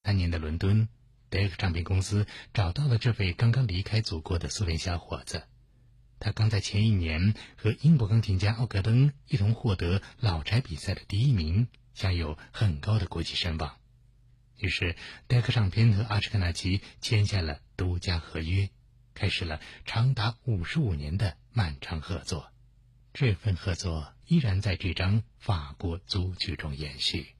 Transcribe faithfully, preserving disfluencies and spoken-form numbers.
当年的伦敦，德克唱片公司找到了这位刚刚离开祖国的苏联小伙子。他刚在前一年和英国钢琴家奥格登一同获得老柴比赛的第一名，享有很高的国际声望。于是德克唱片和阿什肯纳奇签下了独家合约，开始了长达五十五年的漫长合作。这份合作依然在这张法国组曲中延续。